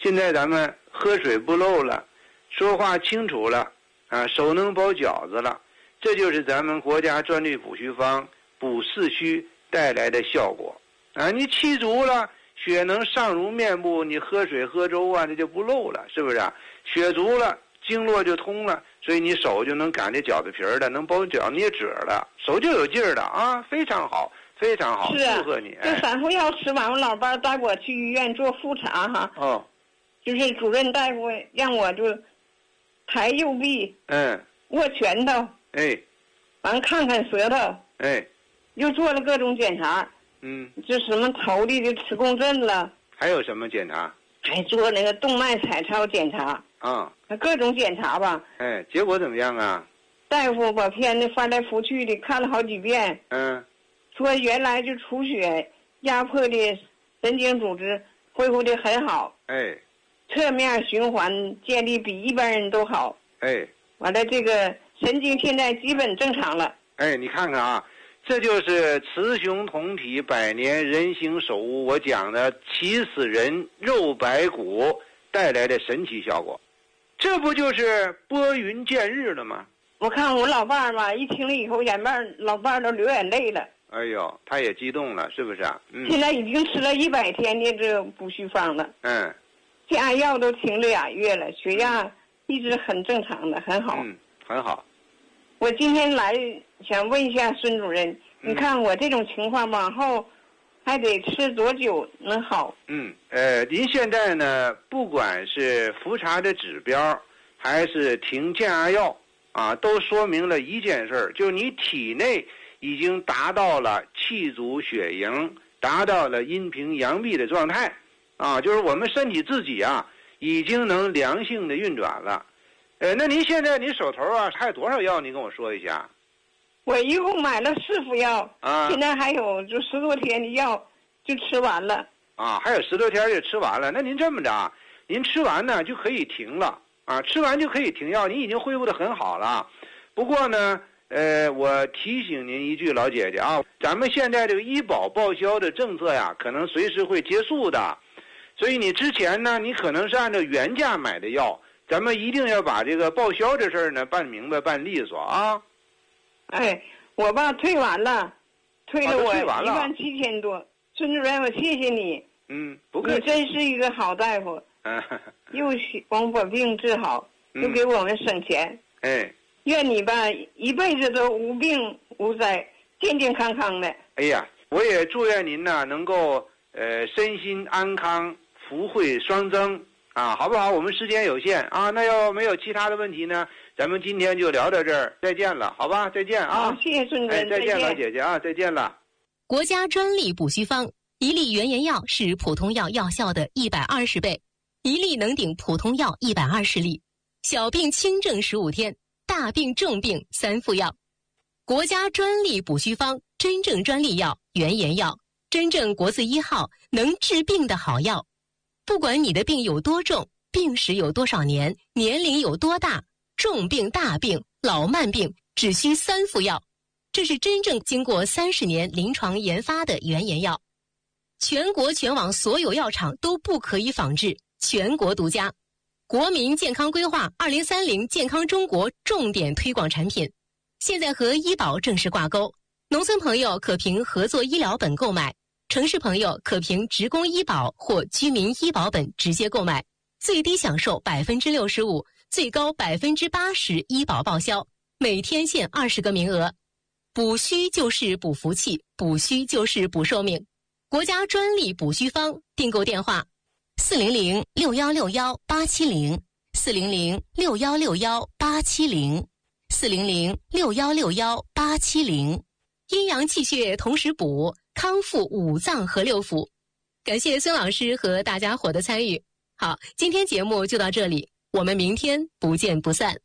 现在咱们喝水不漏了，说话清楚了啊，手能包饺子了，这就是咱们国家专利补虚方补四虚带来的效果啊！你气足了，血能上濡面部，你喝水喝粥啊，这就不漏了，是不是啊？血足了，经络就通了，所以你手就能擀这饺子皮儿的，能包饺捏褶了，手就有劲儿的啊，非常好，非常好，祝贺你！ 这3副药吃完，我老伴带我去医院做复查哈。 哦， 就是主任大夫让我就抬右臂，握拳头，完看看舌头，又做了各种检查，就什么头的就磁共振了， 还有什么检查？ 还做那个动脉彩超检查啊， 各种检查吧。 结果怎么样啊？ 大夫把片子翻来覆去的看了好几遍，说原来就出血压迫的神经组织恢复的很好，侧面循环建立比一般人都好，完了这个神经现在基本正常了。 你看看啊，这就是雌雄同体百年人形手物，我讲的起死人肉白骨带来的神奇效果，这不就是拨云见日了吗？ 我看我老伴儿吧，一听了以后，老伴儿都流眼泪了。 哎呦，他也激动了，是不是啊？ 现在已经吃了100天的这补虚方了。加药都停了2月了，血压一直很正常的，很好。 很好。 我今天来想问一下孙主任，你看我这种情况往后还得吃多久能好？ 您现在呢，不管是复查的指标，还是停降压药啊，都说明了一件事，就是你体内已经达到了气足血盈，达到了阴平阳闭的状态啊，就是我们身体自己啊，已经能良性的运转了。那您现在你手头啊还有多少药？您跟我说一下。 我一共买了4副药啊，现在还有就10多天的药就吃完了啊，还有10多天就吃完了。那您这么着啊，您吃完呢就可以停了啊，吃完就可以停药，您已经恢复得很好了。不过呢，我提醒您一句，老姐姐啊，咱们现在这个医保报销的政策呀，可能随时会结束的，所以你之前呢，你可能是按照原价买的药，咱们一定要把这个报销这事儿呢办明白、办利索啊。 我吧退完了，退了我 17000 多。孙主任，我谢谢你。 不客气。 你真是一个好大夫。又光把病治好，又给我们省钱。愿你吧一辈子都无病无灾，健健康康的。 哎呀，我也祝愿您呢能够身心安康，福慧双增啊，好不好？我们时间有限啊，那要没有其他的问题呢，咱们今天就聊到这儿，再见了，好吧？再见啊！ 好，谢谢孙主任， 再见，老姐姐啊，再见了。 国家专利补虚方，1粒原研药是普通药药效的120倍，1粒能顶普通药120粒。小病轻症15天，大病重病3副药。国家专利补虚方，真正专利药，原研药，真正国字1号，能治病的好药。不管你的病有多重，病史有多少年，年龄有多大，重病、大病、老慢病，只需3副药。这是真正经过30年临床研发的原研药，全国全网所有药厂都不可以仿制，全国独家。国民健康规划2030健康中国重点推广产品，现在和医保正式挂钩。农村朋友可凭合作医疗本购买，城市朋友可凭职工医保或居民医保本直接购买，最低享受65%，最高80%医保报销，每天限20个名额。补虚就是补福气，补虚就是补寿命。国家专利补虚方，订购电话400-6161-870，400-6161-870，400-6161-870。阴阳气血同时补，康复5脏和6腑。感谢孙老师和大家伙的参与。好，今天节目就到这里，我们明天不见不散。